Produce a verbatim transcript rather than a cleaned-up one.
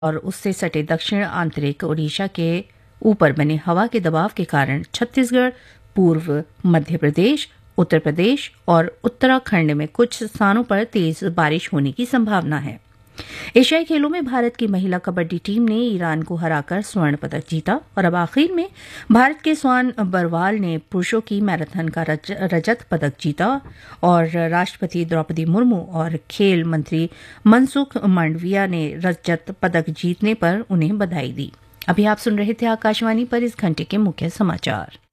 और उससे सटे दक्षिण आंतरिक ओडिशा के ऊपर बने हवा के दबाव के कारण छत्तीसगढ़, पूर्व मध्य प्रदेश, उत्तर प्रदेश और उत्तराखंड में कुछ स्थानों पर तेज बारिश होने की संभावना है। एशियाई खेलों में भारत की महिला कबड्डी टीम ने ईरान को हराकर स्वर्ण पदक जीता और अब आखिर में भारत के स्वान बरवाल ने पुरुषों की मैराथन का रज, रजत पदक जीता और राष्ट्रपति द्रौपदी मुर्मू और खेल मंत्री मनसुख मांडविया ने रजत पदक जीतने पर उन्हें बधाई दी। अभी आप सुन रहे थे आकाशवाणी पर इस घंटे के मुख्य समाचार।